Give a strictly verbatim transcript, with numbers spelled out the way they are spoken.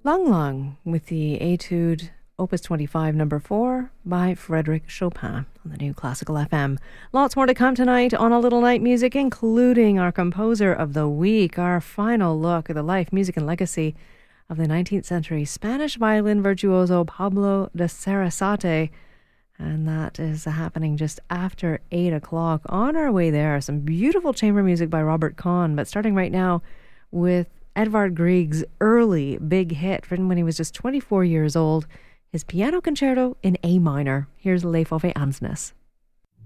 Lang Lang with the Etude Opus twenty-five number four by Frédéric Chopin on the New Classical F M. Lots more to come tonight on A Little Night Music, including our composer of the week, our final look at the life, music and legacy of the nineteenth century Spanish violin virtuoso Pablo de Sarasate. And that is happening just after eight o'clock. On our way there, some beautiful chamber music by Robert Kahn, but starting right now with Edvard Grieg's early big hit from when he was just twenty-four years old, his piano concerto in A minor. Here's Le Fauve Ansnes.